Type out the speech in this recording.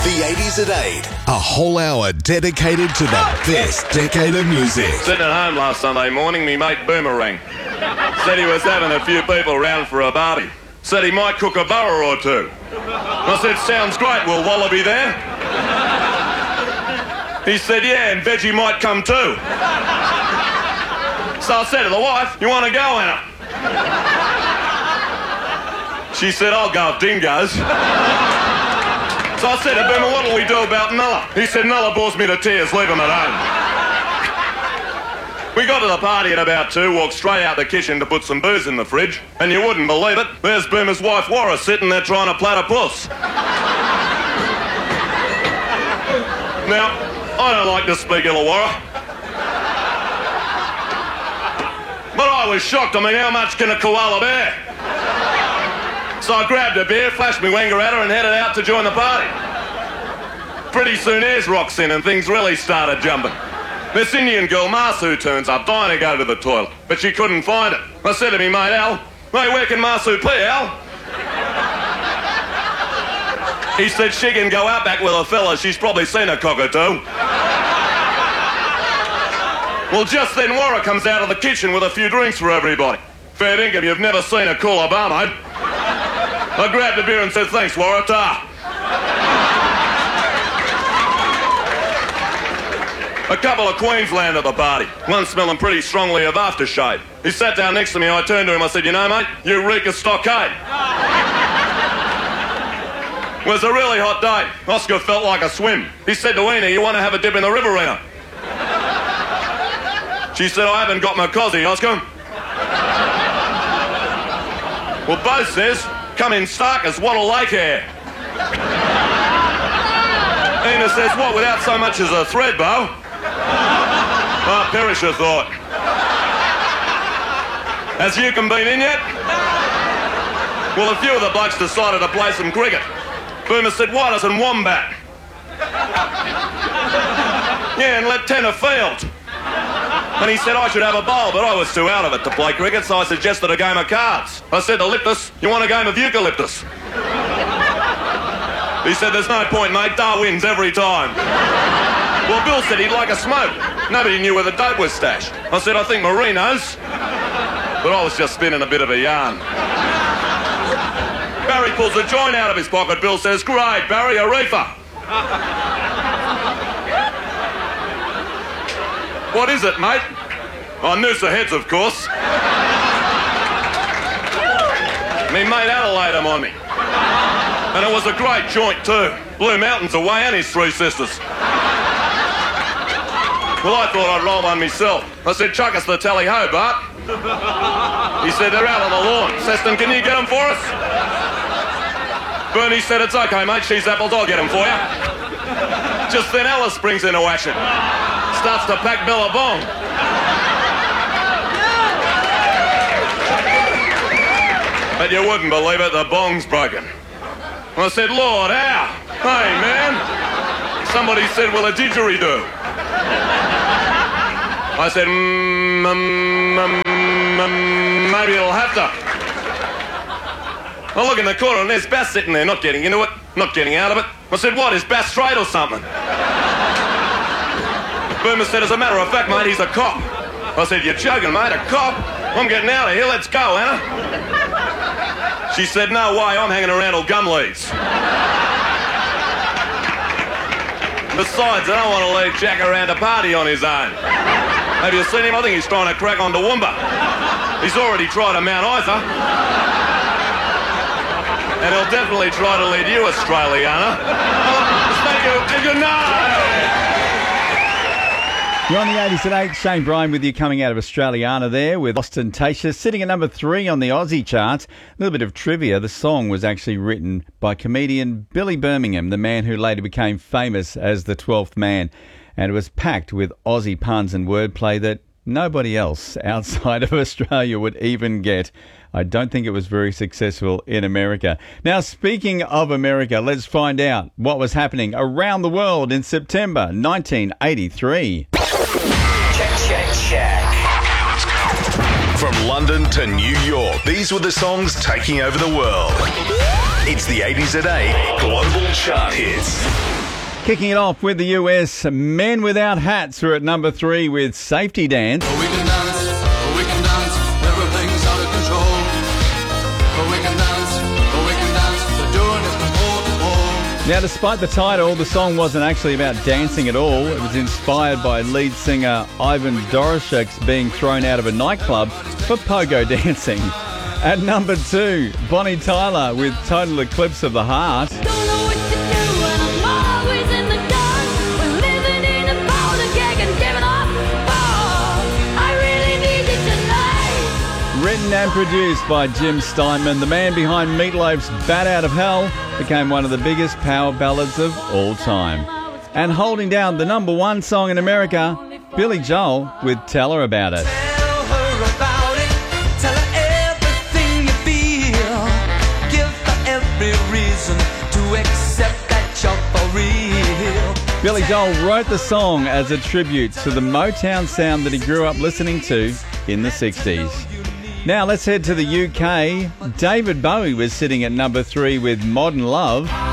The 80s at 8. A whole hour dedicated to the best decade of music. Sitting at home last Sunday morning, me mate Boomerang said he was having a few people round for a barbie. Said he might cook a burra or two. I said, sounds great, will Wallaby there? He said, yeah, and Veggie might come too. So I said to the wife, you want to go, Anna? She said, I'll go with dingoes. So I said to Boomer, what'll we do about Nulla? He said, Nulla bores me to tears, leave him at home. We got to the party at about 2, walked straight out the kitchen to put some booze in the fridge, and you wouldn't believe it, there's Boomer's wife, Warra, sitting there trying to plait a puss. Now, I don't like to speak Illawarra, but I was shocked. I mean, how much can a koala bear? So I grabbed a beer, flashed me wanger at her and headed out to join the party. Pretty soon Ayers rocks in and things really started jumping. This Indian girl, Masu, turns up, dying to go to the toilet, but she couldn't find it. I said to me mate Al, hey, where can Masu pee, Al? He said she can go out back with a fella, she's probably seen a cockatoo. Well, just then Warra comes out of the kitchen with a few drinks for everybody. Fair dinkum, you've never seen a cooler bar, mate. I grabbed a beer and said, thanks, Warra, ta. A couple of Queensland at the party, one smelling pretty strongly of aftershave. He sat down next to me, I turned to him, I said, you know, mate, you reek of stockade. It was a really hot day. Oscar felt like a swim. He said to Ena, you want to have a dip in the Riverina? She said, I haven't got my cosy, Oscar. Well, Bo says, come in stark as Wattle Lake hair. Ena says, what, without so much as a thread, Bo? Oh, Perisher thought. Has Yukon been in yet? Well, a few of the blokes decided to play some cricket. Boomer said, why doesn't Wombat? Yeah, and let Tenner field. And he said I should have a bowl, but I was too out of it to play cricket, so I suggested a game of cards. I said to Liptus, you want a game of eucalyptus? He said, there's no point, mate, Dar wins every time. Well, Bill said he'd like a smoke. Nobody knew where the dope was stashed. I said, I think Marie knows. But I was just spinning a bit of a yarn. Barry pulls a joint out of his pocket. Bill says, great, Barry, a reefer. What is it, mate? Oh, Noosa Heads, of course. Me mate Adelaide him on me. And it was a great joint, too. Blue Mountains away and his three sisters. Well, I thought I'd roll one myself. I said, chuck us the tally-ho, Bart. He said, they're out on the lawn. Seston, can you get them for us? Bernie said, it's okay, mate. She's apples, I'll get them for you. Just then Alice springs into action. Starts to pack Billabong. But you wouldn't believe it, the bong's broken. I said, Lord, how? Hey, man. Somebody said, well, a didgeridoo. I said, maybe it'll have to. I look in the corner and there's Bass sitting there, not getting into it, not getting out of it. I said, what, is Bass straight or something? Boomer said, as a matter of fact, mate, he's a cop. I said, you're joking, mate, a cop? I'm getting out of here, let's go, Anna. She said, no way, I'm hanging around till gum leaves. Besides, I don't want to leave Jack around to party on his own. Have you seen him? I think he's trying to crack on Toowoomba. He's already tried to Mount Isa. And he'll definitely try to lead you, Australiana. Thank you, and good night. You're on the 80s at 8. Shane Bryan with you, coming out of Australiana there with Ostentatious, sitting at number 3 on the Aussie charts. A little bit of trivia. The song was actually written by comedian Billy Birmingham, the man who later became famous as the 12th Man. And it was packed with Aussie puns and wordplay that nobody else outside of Australia would even get. I don't think it was very successful in America. Now, speaking of America, let's find out what was happening around the world in September 1983. Check. Okay, let's go. From London to New York, these were the songs taking over the world. It's the 80s at 8 Global Chart Hits. Kicking it off with the US, Men Without Hats are at number 3 with Safety Dance. We can dance, everything's out of control. We can dance, they're doing it from pole to pole. Now, despite the title, the song wasn't actually about dancing at all. It was inspired by lead singer Ivan Doroshek's being thrown out of a nightclub for pogo dancing. At number 2, Bonnie Tyler with Total Eclipse of the Heart. Don't know what to do when I'm always in the dark. We're living in a powder keg and giving up. Oh, I really need you tonight. Written and produced by Jim Steinman, the man behind Meatloaf's Bat Out of Hell became one of the biggest power ballads of all time. And holding down the number 1 song in America, Billy Joel with Tell Her About It. Tell her about it, tell her everything you feel. Give her every reason to accept that you're for real. Billy Joel wrote the song as a tribute to the Motown sound that he grew up listening to in the 60s. Now let's head to the UK. David Bowie was sitting at number 3 with Modern Love.